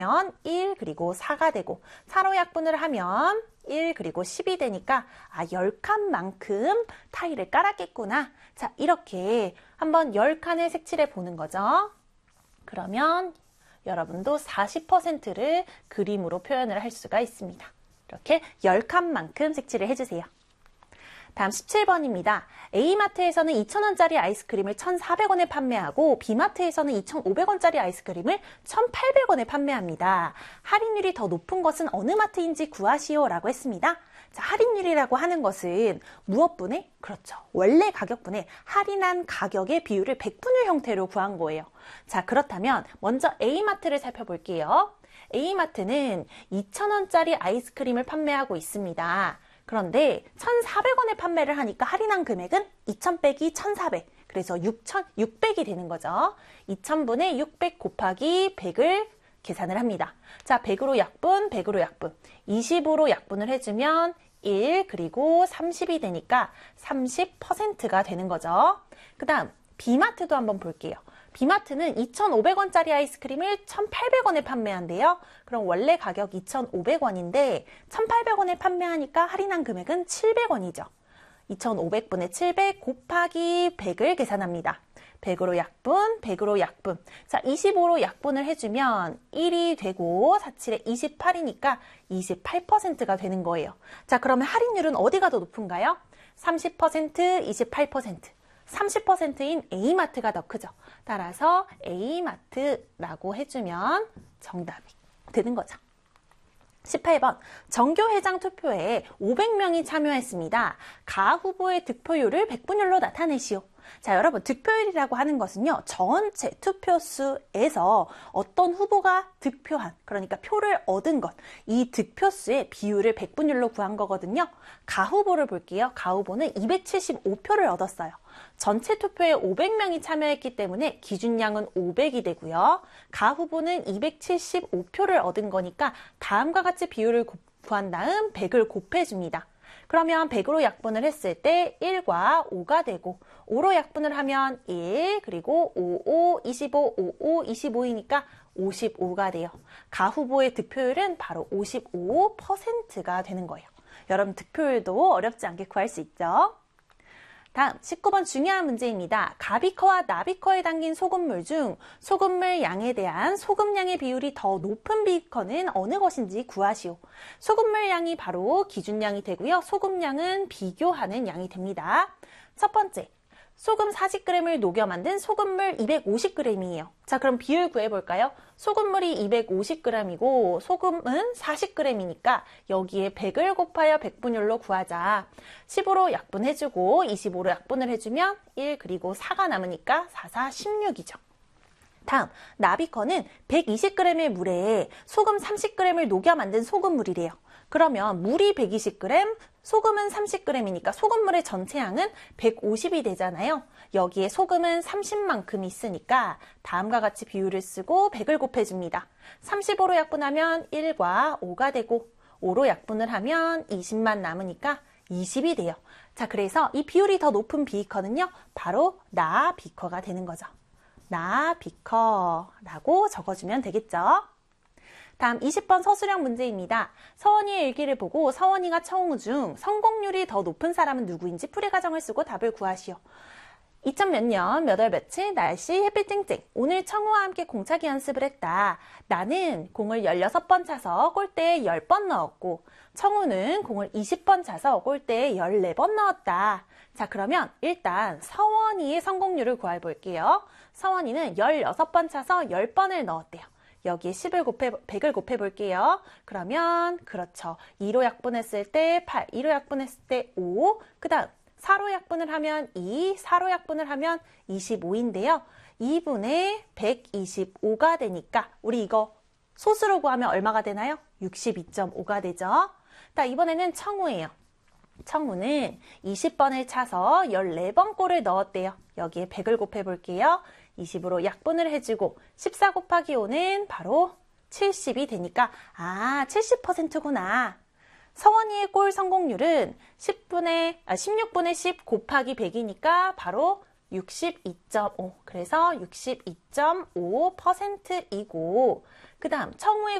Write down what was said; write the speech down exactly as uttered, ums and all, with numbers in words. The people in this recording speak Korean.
일 그리고 사가 되고 사로 약분을 하면 일 그리고 십이 되니까 아, 열 칸만큼 타일을 깔았겠구나. 자, 이렇게 한번 열 칸을 색칠해 보는 거죠. 그러면 여러분도 사십 퍼센트를 그림으로 표현을 할 수가 있습니다. 이렇게 열 칸만큼 색칠을 해주세요. 다음 십칠 번입니다. A마트에서는 이천 원짜리 아이스크림을 천사백 원에 판매하고 B마트에서는 이천오백 원짜리 아이스크림을 천팔백 원에 판매합니다. 할인율이 더 높은 것은 어느 마트인지 구하시오 라고 했습니다. 자, 할인율이라고 하는 것은 무엇분의? 그렇죠. 원래 가격분의 할인한 가격의 비율을 백분율 형태로 구한 거예요. 자, 그렇다면 먼저 A마트를 살펴볼게요. A마트는 이천 원짜리 아이스크림을 판매하고 있습니다. 그런데 천사백 원에 판매를 하니까 할인한 금액은 이천 빼기 천사백, 그래서 육천육백이 되는 거죠. 이천분의 육백 곱하기 백을 계산을 합니다. 자, 백으로 약분, 백으로 약분, 이십으로 약분을 해주면 일 그리고 삼십이 되니까 삼십 퍼센트가 되는 거죠. 그 다음 B마트도 한번 볼게요. B마트는 이천오백 원짜리 아이스크림을 천팔백 원에 판매한대요. 그럼 원래 가격 이천오백 원인데 천팔백 원에 판매하니까 할인한 금액은 칠백 원이죠. 이천오백 분의 칠백 곱하기 백을 계산합니다. 백으로 약분, 백으로 약분. 자, 이십오로 약분을 해주면 일이 되고 사칠에 이십팔이니까 이십팔 퍼센트가 되는 거예요. 자, 그러면 할인율은 어디가 더 높은가요? 삼십 퍼센트, 이십팔 퍼센트. 삼십 퍼센트인 A마트가 더 크죠. 따라서 A마트라고 해주면 정답이 되는 거죠. 십팔 번 정교회장 투표에 오백 명이 참여했습니다. 가 후보의 득표율을 백분율로 나타내시오. 자, 여러분, 득표율이라고 하는 것은요, 전체 투표수에서 어떤 후보가 득표한, 그러니까 표를 얻은 것, 이 득표수의 비율을 백분율로 구한 거거든요. 가 후보를 볼게요. 가 후보는 이백칠십오 표를 얻었어요. 전체 투표에 오백 명이 참여했기 때문에 기준량은 오백이 되고요. 가 후보는 이백칠십오 표를 얻은 거니까 다음과 같이 비율을 구한 다음 백을 곱해줍니다. 그러면 백으로 약분을 했을 때 일과 오가 되고 오로 약분을 하면 일 그리고 오, 오, 이십오, 오, 오, 이십오이니까 오십오가 돼요. 가 후보의 득표율은 바로 오십오 퍼센트가 되는 거예요. 여러분, 득표율도 어렵지 않게 구할 수 있죠. 다음 십구 번 중요한 문제입니다. 가비커와 나비커에 담긴 소금물 중 소금물 양에 대한 소금량의 비율이 더 높은 비커는 어느 것인지 구하시오. 소금물 양이 바로 기준량이 되고요. 소금량은 비교하는 양이 됩니다. 첫 번째, 소금 사십 그램을 녹여 만든 소금물 이백오십 그램이에요. 자, 그럼 비율 구해볼까요? 소금물이 이백오십 그램이고 소금은 사십 그램이니까 여기에 백을 곱하여 백분율로 구하자. 십오로 약분해주고 이십오로 약분을 해주면 일 그리고 사가 남으니까 사, 사, 십육이죠. 다음, 나비커는 백이십 그램의 물에 소금 삼십 그램을 녹여 만든 소금물이래요. 그러면 물이 백이십 그램, 소금은 삼십 그램이니까 소금물의 전체 양은 백오십이 되잖아요. 여기에 소금은 삼십만큼 있으니까 다음과 같이 비율을 쓰고 백을 곱해줍니다. 삼십오로 약분하면 일과 오가 되고 오로 약분을 하면 이십만 남으니까 이십이 돼요. 자, 그래서 이 비율이 더 높은 비커는요, 바로 나 비커가 되는 거죠. 나 비커라고 적어주면 되겠죠. 다음 이십 번 서술형 문제입니다. 서원이의 일기를 보고 서원이가 청우 중 성공률이 더 높은 사람은 누구인지 풀이 과정을 쓰고 답을 구하시오. 이천 몇 년, 몇 월 며칠, 날씨, 햇빛 쨍쨍. 오늘 청우와 함께 공차기 연습을 했다. 나는 공을 열여섯 번 차서 골대에 십 번 넣었고 청우는 공을 이십 번 차서 골대에 십사 번 넣었다. 자, 그러면 일단 서원이의 성공률을 구해볼게요. 서원이는 열여섯 번 차서 십 번을 넣었대요. 여기에 십을 곱해, 백을 곱해볼게요. 그러면 그렇죠. 이로 약분했을 때 팔, 이로 약분했을 때 오, 그 다음 사로 약분을 하면 이, 사로 약분을 하면 이십오인데요. 이분의 백이십오가 되니까 우리 이거 소수로 구하면 얼마가 되나요? 육십이 점 오가 되죠. 자, 이번에는 청우예요. 청우는 이십 번을 차서 십사 번 골을 넣었대요. 여기에 백을 곱해볼게요. 이십으로 약분을 해주고 십사 곱하기 오는 바로 칠십이 되니까 아, 칠십 퍼센트구나. 서원이의 골 성공률은 십분의, 아, 십육 분의 십 곱하기 백이니까 바로 육십이 점 오. 그래서 육십이 점 오 퍼센트이고 그 다음 청우의